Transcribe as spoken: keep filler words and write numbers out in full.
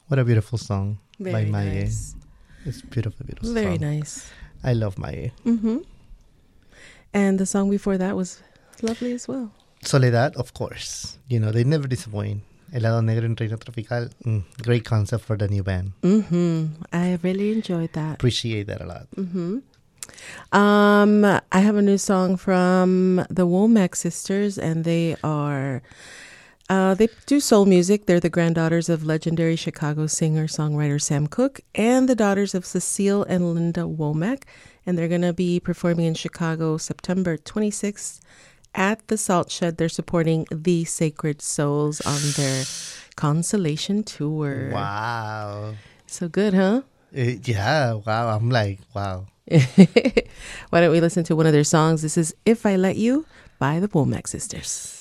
What a beautiful song by Very Maye. nice. It's beautiful, beautiful Very song. nice. I love Maye. Mm-hmm. And the song before that was lovely as well. Soledad, of course. You know, they never disappoint. Helado Negro en Reino Tropical. Mm, great concept for the new band. Mm-hmm. I really enjoyed that. Appreciate that a lot. Mm-hmm. Um, I have a new song from the Womack sisters, and they are uh, they do soul music. They're the granddaughters of legendary Chicago singer-songwriter Sam Cooke and the daughters of Cecile and Linda Womack, and they're going to be performing in Chicago September twenty-sixth at the Salt Shed. They're supporting the Sacred Souls on their Consolation Tour. Wow. So good, huh? Uh, yeah, wow. I'm like, wow. Why don't we listen to one of their songs? This is If I Let You by the Womack sisters.